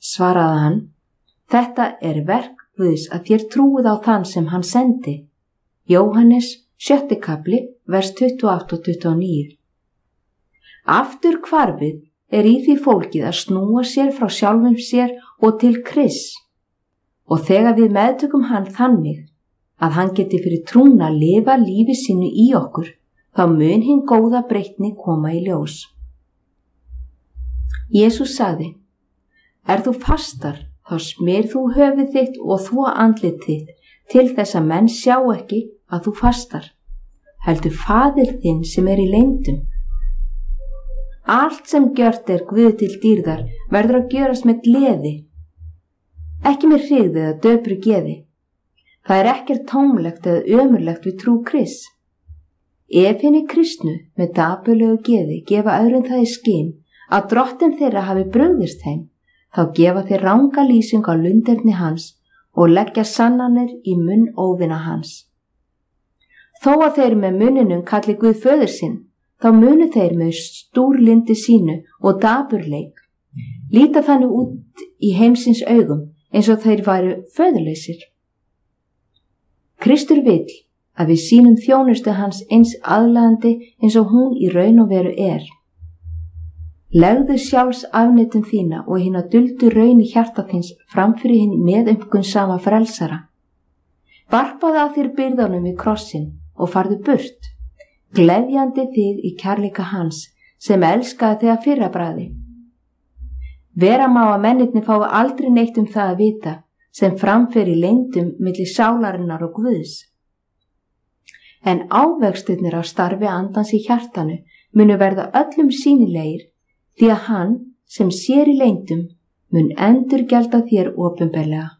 svaraði hann, þetta verk Guðs að þér trúið á þann sem hann sendi. Jóhannes 7. kapli, vers 28 og 29. Aftur hvarfið í því fólkið að snúa sér frá sjálfum sér og til Krists. Og þegar við meðtökum hann þannig að hann geti fyrir trúna að lifa lífi sínu í okkur, þá mun hinn góða breytni koma í ljós. Jesús sagði, þú fastar, þá smyrð þú höfuð þitt og þvo andlit þitt til þess að menn sjá ekki að þú fastar, heldur Faðir þinn sem í leyndum. Allt sem gjört Guði til dýrðar verður að gjörast með gleði, ekki með hryggð eða döpru geði. Það ekkert tómlegt eða ömurlegt við trú Krists. Ef hinni kristnu með dapurlegu geði gefa öðrum það í skyn að drottinn þeirra hafi brugðist þeim, þá gefa þeir ranga lýsing á lunderni hans og leggja sannanir í munn óvina hans. Þó að þeir með munninum kalli Guð föður sinn, þá munu þeir með stúrlyndi sínu og dapurleik líta þannig út í heimsins augum eins og þeir væru föðurlausir. Kristur vill að við sýnum þjónustu hans eins aðlaðandi eins og hún í raun og veru Legðu sjálfs afneitun þína og hina duldu raun í hjarta þíns framfyrir hinn meðumkunnsama frelsara. Varpaðu að þér byrðunum í krossin og farðu burt, gleðjandi þig í kærleika hans sem elskaði þig að fyrra bragði. Vera má að mennirnir fái aldrei neitt það að vita sem framfyrir leyndum milli sálarinnar og Guðs. En ávextirnir á starfi andans í hjartanu munu verða öllum sýnilegir, því að hann sem sér í leyndum mun endurgjalda þér opinberlega.